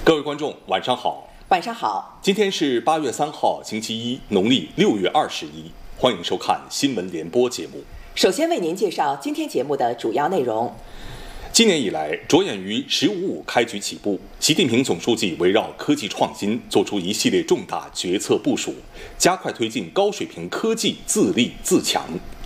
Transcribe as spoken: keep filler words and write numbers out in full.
各位观众，晚上好。 晚上好。 今天是八月三号，星期一，农历六月二十一。欢迎收看新闻联播节目。 首先为您介绍今天节目的主要内容。 今年以来，着眼于“十五五”开局起步，习近平总书记围绕科技创新作出一系列重大决策部署，加快推进高水平科技自立自强。